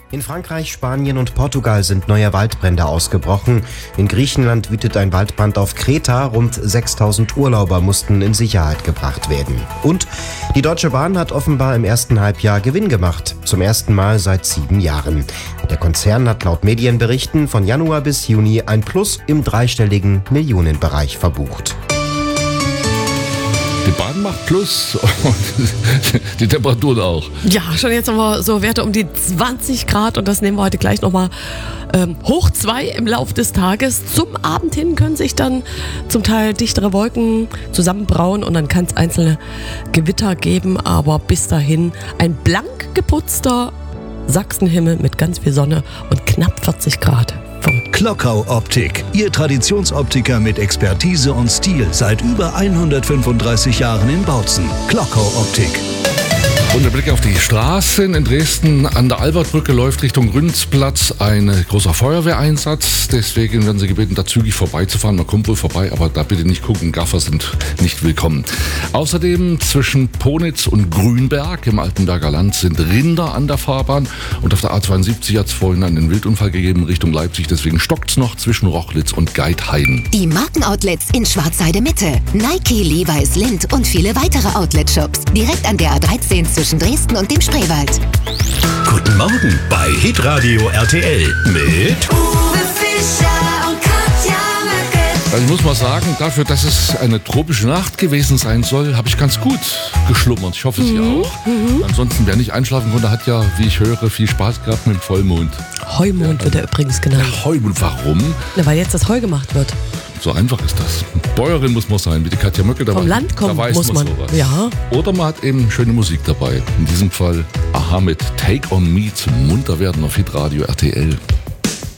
In Frankreich, Spanien und Portugal sind neue Waldbrände ausgebrochen. In Griechenland wütet ein Waldbrand auf Kreta. Rund 6.000 Urlauber mussten in Sicherheit gebracht werden. Und die Deutsche Bahn hat offenbar im ersten Halbjahr Gewinn gemacht. Zum ersten Mal seit 7 Jahren. Der Konzern hat laut Medienberichten von Januar bis Juni ein Plus im dreistelligen Millionenbereich verbucht. Die Bahn macht Plus und die Temperaturen auch. Ja, schon jetzt haben wir so Werte um die 20 Grad und das nehmen wir heute gleich nochmal hoch 2 im Lauf des Tages. Zum Abend hin können sich dann zum Teil dichtere Wolken zusammenbrauen und dann kann es einzelne Gewitter geben, aber bis dahin ein blank geputzter Sachsenhimmel mit ganz viel Sonne und knapp 40 Grad. Klockau Optik, Ihr Traditionsoptiker mit Expertise und Stil seit über 135 Jahren in Bautzen. Klockau Optik. Und der Blick auf die Straßen in Dresden. An der Albertbrücke läuft Richtung Ründsplatz ein großer Feuerwehreinsatz. Deswegen werden Sie gebeten, da zügig vorbeizufahren. Man kommt wohl vorbei, aber da bitte nicht gucken. Gaffer sind nicht willkommen. Außerdem zwischen Ponitz und Grünberg im Altenberger Land sind Rinder an der Fahrbahn. Und auf der A72 hat es vorhin einen Wildunfall gegeben Richtung Leipzig. Deswegen stockt es noch zwischen Rochlitz und Geithain. Die Markenoutlets in Schwarzheide Mitte. Nike, Levi's, Lindt und viele weitere Outlet-Shops. Direkt an der A13 zwischen Dresden und dem Spreewald. Guten Morgen bei Hitradio RTL mit Uwe Fischer und Katja Möcke. Also ich muss mal sagen, dafür, dass es eine tropische Nacht gewesen sein soll, habe ich ganz gut geschlummert. Ich hoffe, Sie auch. Ansonsten, wer nicht einschlafen konnte, hat ja, wie ich höre, viel Spaß gehabt mit dem Vollmond. Heumond wird er übrigens genannt. Ja, Heumond, warum? Na, weil jetzt das Heu gemacht wird. So einfach ist das. Bäuerin muss man sein, wie die Katja Möcke dabei. Vom Land kommen da weiß muss man. sowas. Ja. Oder man hat eben schöne Musik dabei. In diesem Fall Aha mit Take on Me zum Munterwerden auf Hitradio RTL.